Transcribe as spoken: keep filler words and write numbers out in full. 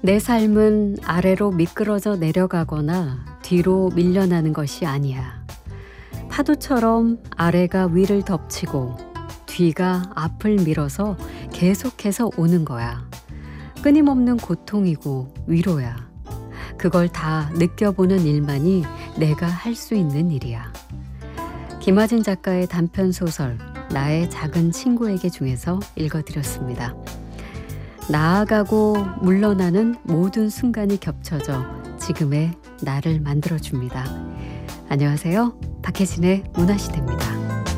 내 삶은 아래로 미끄러져 내려가거나 뒤로 밀려나는 것이 아니야. 파도처럼 아래가 위를 덮치고 뒤가 앞을 밀어서 계속해서 오는 거야. 끊임없는 고통이고 위로야. 그걸 다 느껴보는 일만이 내가 할 수 있는 일이야. 김아진 작가의 단편소설 나의 작은 친구에게 중에서 읽어드렸습니다. 나아가고 물러나는 모든 순간이 겹쳐져 지금의 나를 만들어줍니다. 안녕하세요. 박혜진의 문화시대입니다.